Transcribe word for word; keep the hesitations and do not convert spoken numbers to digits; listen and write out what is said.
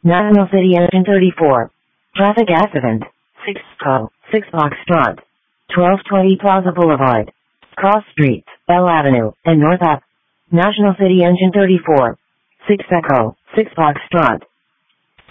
National City Engine thirty-four. Traffic accident. six Co. six Foxtrot. twelve twenty Plaza Boulevard. Cross Street, Bell Avenue, and North Up. National City Engine thirty-four. six Echo. six Foxtrot.